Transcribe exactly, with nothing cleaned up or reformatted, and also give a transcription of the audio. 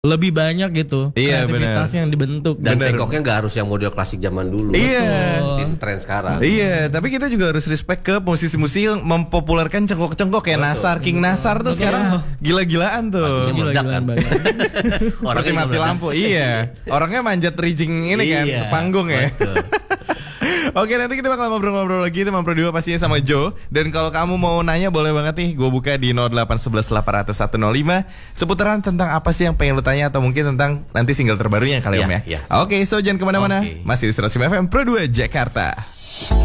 lebih banyak gitu Iya, kreativitas yang dibentuk. Dan Bener. cengkoknya nggak harus yang model klasik zaman dulu. Iya. Itu tren sekarang. Iya, tapi kita juga harus respect ke musisi-musisi yang mempopulerkan cengkok-cengkok kayak Nasar, King Nasar tuh sekarang gila-gilaan tuh. Meledak Gila-gilaan kan. banget. Seperti mati lampu. Iya. Orangnya manjat rigging ini kan, Iya, ke panggung ya. betul. Oke, nanti kita bakal ngobrol-ngobrol lagi teman Pro dua pastinya sama Joe. Dan kalau kamu mau nanya boleh banget nih, gue buka di nol delapan satu satu delapan nol nol satu nol lima seputaran tentang apa sih yang pengen lu tanya atau mungkin tentang nanti single terbarunya kali Iya, Om ya. iya. Oke, so jangan kemana-mana. Oke. Masih di seratus lima F M Pro dua Jakarta.